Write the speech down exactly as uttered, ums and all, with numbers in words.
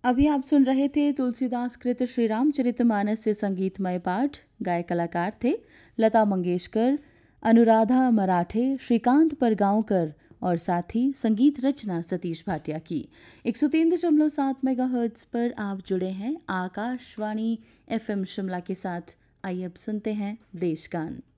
अभी आप सुन रहे थे तुलसीदास कृत श्री रामचरितमानस से संगीतमय पाठ। गायक कलाकार थे लता मंगेशकर, अनुराधा मराठे, श्रीकांत परगांवकर और साथ ही संगीत रचना सतीश भाटिया की। एक सौ तीन दशमलव सात मेगाहर्ट्ज पर आप जुड़े हैं आकाशवाणी एफएम शिमला के साथ। आइए अब सुनते हैं देश गान।